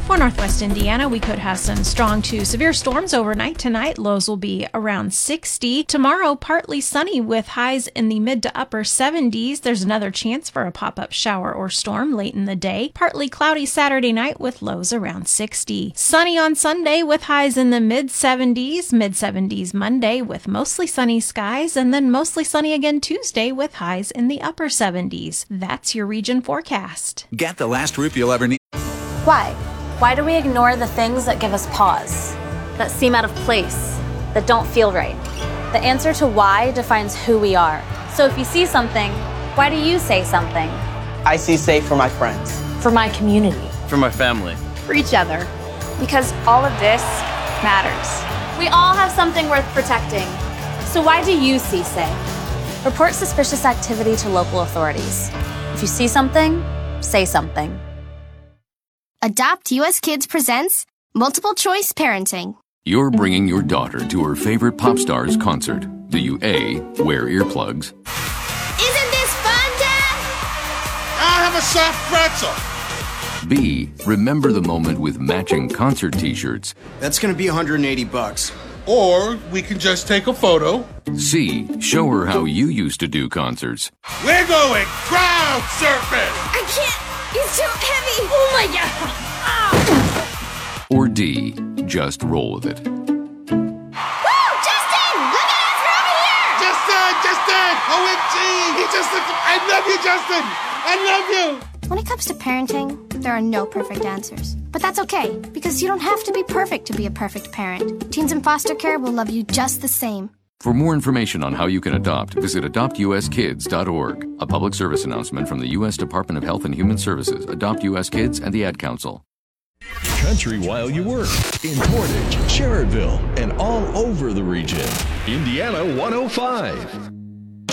For northwest Indiana, we could have some strong to severe storms overnight tonight. Lows will be around 60. Tomorrow, partly sunny with highs in the mid to upper 70s. There's another chance for a pop-up shower or storm late in the day. Partly cloudy Saturday night with lows around 60. Sunny on Sunday with highs in the mid 70s Monday with mostly sunny skies, and then mostly sunny again Tuesday with highs in the upper 70s. That's your region forecast. Get the last roof you'll ever need. Why? Why do we ignore the things that give us pause, that seem out of place, that don't feel right? The answer to why defines who we are. So if you see something, why do you say something? I see safe for my friends. For my community. For my family. For each other. Because all of this matters. We all have something worth protecting. So why do you see say? Report suspicious activity to local authorities. If you see something, say something. Adopt US Kids presents Multiple Choice Parenting. You're bringing your daughter to her favorite pop star's concert. Do you A, wear earplugs? Isn't this fun, Dad? I'll have a soft pretzel. B, remember the moment with matching concert t-shirts? That's gonna be $180. Or we can just take a photo. C, show her how you used to do concerts. We're going crowd surfing. I can't. He's too heavy. Oh my God. Ah. Or D, just roll with it. Woo! Justin! Look at us! We're over here! Justin! OMG! I love you, Justin! I love you! When it comes to parenting, there are no perfect answers. But that's okay, because you don't have to be perfect to be a perfect parent. Teens in foster care will love you just the same. For more information on how you can adopt, visit adoptuskids.org. A public service announcement from the U.S. Department of Health and Human Services, Adopt U.S. Kids, and the Ad Council. Country while you work in Portage, Sherrodville, and all over the region. Indiana 105.